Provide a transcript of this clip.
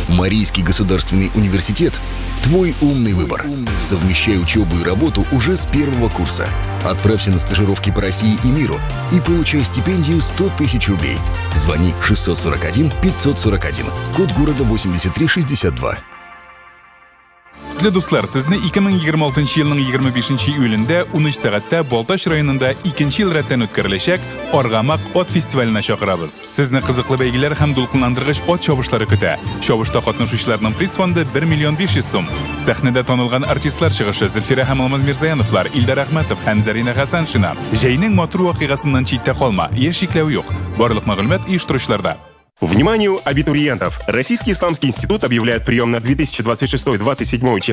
Марийский государственный университет – твой умный выбор. Совмещай учебу и работу уже с первого курса. Отправься на стажировки по России и миру и получай стипендию 100 тысяч рублей. Звони 641 541, код города 8362. Değerli dostlar, sizni 2026 yılının 25 iyulunda 13 saatda Boltaş rayonunda 2 yıl retten ötkirilecek Orgamak ot festivaline çağırabız. Sizni qiziqli belgiler hem dulqinlandırgıç ot çobuşları küte. Çobuşda qatnaşuvchilarning priz fondi 1 million 500 so'm. Sahnada tanilgan artistlar chiqishi Zulfira Hamolmaz Mirzayanovlar, Ildar Ahmetov ham Zarina Hasanshina. Jayning motor voqeasidan chetda qolma, yer cheklavi yo'q. Barliq ma'lumot uyushtiruvchilarda. Вниманию абитуриентов! Российский исламский институт объявляет прием на 2026-2027 учебный